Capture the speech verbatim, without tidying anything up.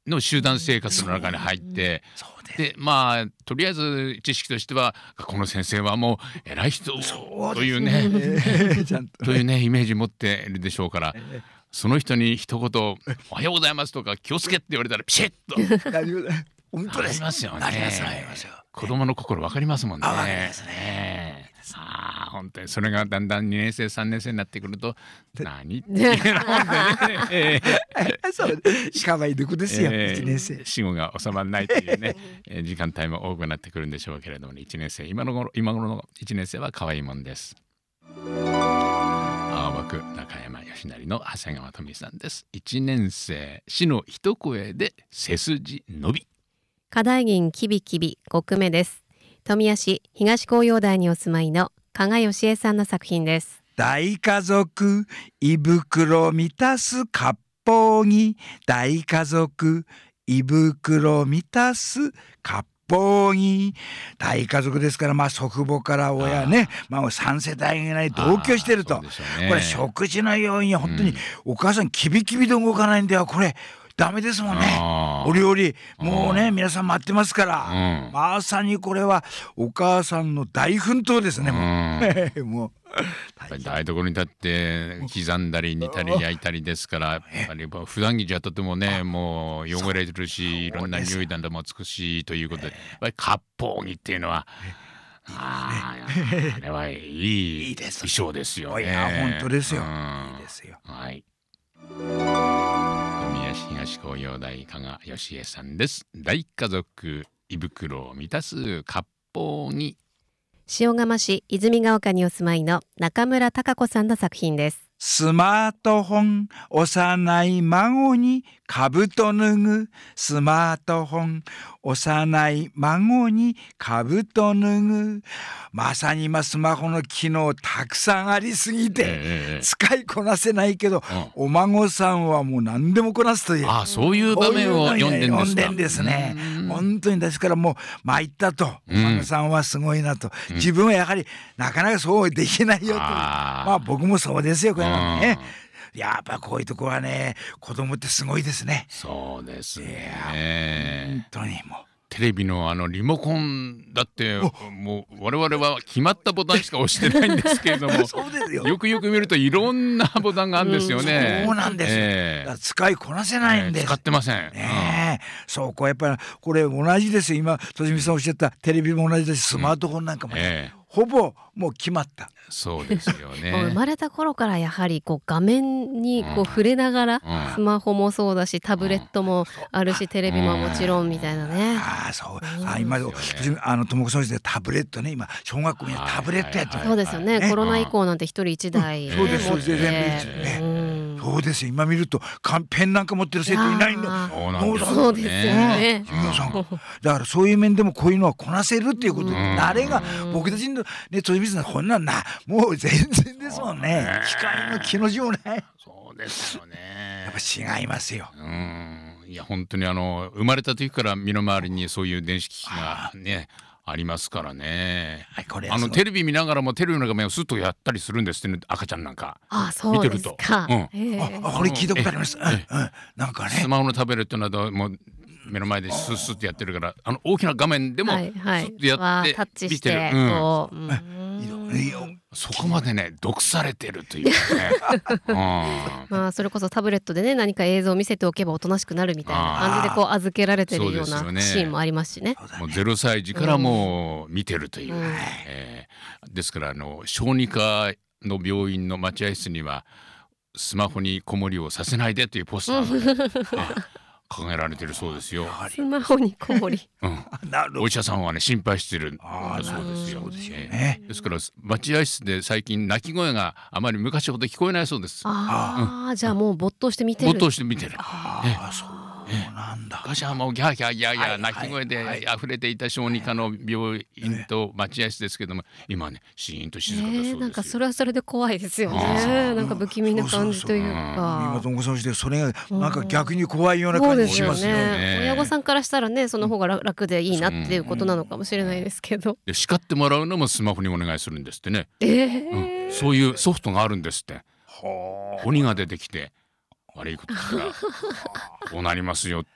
の集団生活の中に入って、でまあとりあえず知識としてはこの先生はもう偉い人というねというねイメージ持っているでしょうから、その人に一言「おはようございます」とか「気をつけ」って言われたらピシッと本当です。 ありますよね。 なりますなりますよ。 子供の心分かりますもんね。 あ、分かりますね。 ああ本当にそれがだんだんにねん生さんねん生になってくると何っていうのでねそうかわいいとこですよ、 えーいちねん生。 死後が収まらないというねえー時間帯も多くなってくるんでしょうけれども、ね、いちねん生今の頃今頃のいちねん生は可愛いもんです。青学中山義成の長谷川富さんです。いちねん生死の一声で背筋伸び。 課題銀きびきびご句目です。富谷市東紅葉台にお住まいの加賀義恵さんの作品です。 大家族胃袋満たす割烹着、大家族胃袋満たす割烹着、大家族ですから、まあ祖父母から親ね、まあさん世帯ぐらい同居してると、ね、これ食事のように本当にお母さんキビキビで動かないんだよ、これダメですもんね。お料理もうね皆さん待ってますから、うん、まさにこれはお母さんの大奮闘ですね。もうもう台所に立って刻んだり煮たり焼いたりですから、やっぱり普段着じゃとてもねもう汚れてるし、いろんな匂いなんだもつくしということで、やっぱり割烹着っていうのはああれはいい衣装ですよね。 いや本当ですよ。いいですよ。 はい。東紅葉台加賀義恵さんです。大家族胃袋を満たす割烹に。 塩釜市泉ヶ丘にお住まいの中村孝子さんの作品です。 スマートフォン幼い孫に兜脱ぐ、スマートフォン幼い孫に兜脱ぐ。まさに今スマホの機能たくさんありすぎて、えー、使いこなせないけど、うん、お孫さんはもう何でもこなすという、 ああそういう場面を読んでんですか。 読んでんですね。本当にですからもう参ったと、お孫さんはすごいなと、うん、自分はやはりなかなかそうできないよと、あまあ僕もそうですよこれはね。やっぱこういうとこはね子供ってすごいですね。 そうですね。 本当にもうテレビのあのリモコンだってもう我々は決まったボタンしか押してないんですけれどもそうですよ。 よくよく見るといろんなボタンがあるんですよね。 うん、そうなんですよ、えー、使いこなせないんです、 えー、使ってません、 ね、うん、そうこうやっぱりこれ同じですよ。今としみさんおっしゃったテレビも同じですし、スマートフォンなんかも、ね、うんえー、ほぼもう決まった。 そうですよね。 生まれた頃からやはりこう画面にこう触れながら、うん、スマホもそうだしタブレットもあるし、うん、テレビももちろんみたいなね。 ああそう、うん、あ今のあのともこさんでタブレットね、今小学校にタブレットやってる。 そうですよね、ね、コロナ以降なんて一人一台、 うん、そうですそうです全部ですよね、うん、そうですよ。今見るとペンなんか持ってる生徒いないんだ。 そうですよね。 だからそういう面でもこういうのはこなせるっていうことで、慣れが僕たちのねとしみさんこんなんなもう全然ですもんね。機械の気の字もね。 そうですよね。 やっぱ違いますよ。 うん、いや本当にあの生まれた時から身の回りにそういう電子機器がねありますからね。あのテレビ見ながらもテレビの画面をスッとやったりするんですってね、赤ちゃんなんか。 ああそうですか。 見てると、うん、あこれ聞いたことあります。うんうん、なんかねスマホのタブレットなどもう目の前でスッスッってやってるから、あの大きな画面でもスッとやってタッチして見てる、うん、そこまでね毒されてるというね、 うん、まあそれこそタブレットでね何か映像を見せておけばおとなしくなるみたいな感じでこう預けられてるようなシーンもありますしね。 もうゼロさい児からもう見てるという、うんえー、ですからあの小児科の病院の待合室にはスマホに子守をさせないでというポスターが、ね考えられてるそうですよ。 スマホにこもり、 うん、お医者さんはね心配してるそうですよ。ね、ですから待合室で最近泣き声があまり昔ほど聞こえないそうです。 ああ、うん、じゃあもう没頭して見てる。 没頭して見てる。 ああ、そうなんだ。 昔はもうギャーギャーギャーギャー泣き声で溢れていた小児科の病院と待合室ですけども、今ねシーンと静かだそうですよ。 なんかそれはそれで怖いですよね。なんか不気味な感じというか。 今ともこさんしてそれがなんか逆に怖いような感じしますよね。 親御さんからしたらねその方が楽でいいなっていうことなのかもしれないですけど。 で叱ってもらうのもスマホにお願いするんですってね。 えーうん、そういうソフトがあるんですって。鬼が出てきて悪いことしたらこうなりますよっ